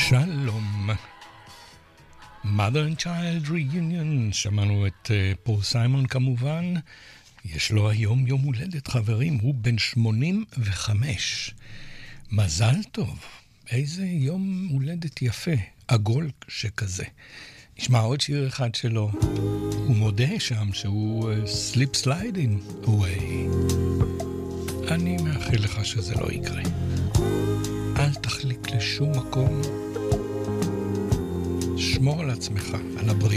שלום. Mother and Child Reunion, שמענו את פול סיימון כמובן. יש לו היום יום הולדת, חברים, הוא בן 85. מזל טוב, איזה יום הולדת יפה, עגול שכזה. נשמע עוד שיר אחד שלו, הוא מודה שם שהוא Sleep Sliding Away. אני מאחל לך שזה לא יקרה. אל תחליק לשום מקום, שמור על עצמך, על הבריאות.